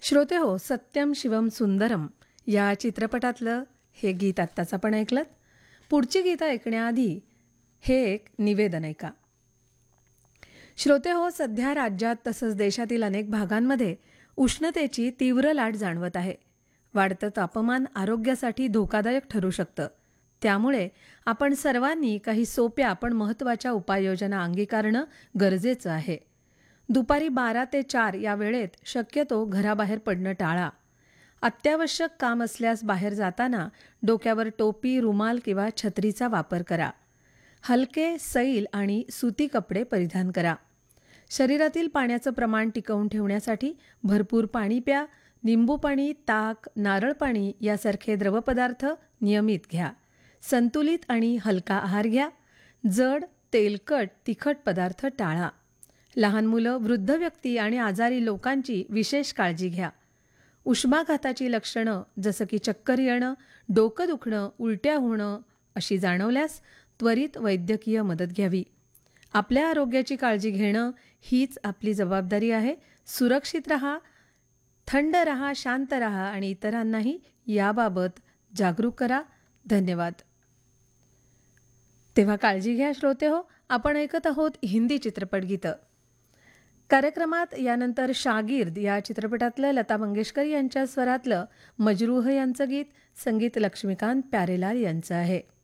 श्रोते हो, सत्यम शिवम सुंदरम या चित्रपटातलं हे गीत आत्ताच आपण ऐकलं. पुढची गीतं ऐकण्याआधी हे एक निवेदन ऐका. श्रोते हो, सध्या राज्यात तसंच देशातील अनेक भागांमध्ये उष्णतेची तीव्र लाट जाणवत आहे. वाढतं तापमान आरोग्यासाठी धोकादायक ठरू शकतं. त्यामुळे आपण सर्वांनी काही सोप्या पण महत्त्वाच्या उपाययोजना अंगीकारणं गरजेचं आहे. दुपारी 12 ते 4 या वेळेत शक्यतो घराबाहेर पडणं टाळा. अत्यावश्यक काम असल्यास बाहेर जाताना डोक्यावर टोपी, रुमाल किंवा छत्रीचा वापर करा. हलके, सैल आणि सुती कपडे परिधान करा. शरीरातील पाण्याचं प्रमाण टिकवून ठेवण्यासाठी भरपूर पाणी प्या. लिंबू पाणी, ताक, नारळ पाणी यासारखे द्रवपदार्थ नियमित घ्या. संतुलित आणि हलका आहार घ्या. जड, तेलकट, तिखट पदार्थ टाळा. लहान मुलं, वृद्ध व्यक्ती आणि आजारी लोकांची विशेष काळजी घ्या. उष्माघाताची लक्षणं जसं की चक्कर येणं, डोकं दुखणं, उलट्या होणं अशी जाणवल्यास त्वरित वैद्यकीय मदत घ्यावी. आपल्या आरोग्याची काळजी घेणं हीच आपली जबाबदारी आहे. सुरक्षित रहा, थंड रहा, शांत रहा आणि इतरांनाही याबाबत जागरूक करा. धन्यवाद. तेव्हा काळजी घ्या श्रोते हो. आपण ऐकत आहोत हिंदी चित्रपट गीतं. कार्यक्रमात यानंतर शागिर्द या चित्रपटातलं लता मंगेशकर यांच्या स्वरातलं मजरूह यांचं गीत, संगीत लक्ष्मीकांत प्यारेलाल यांचं आहे.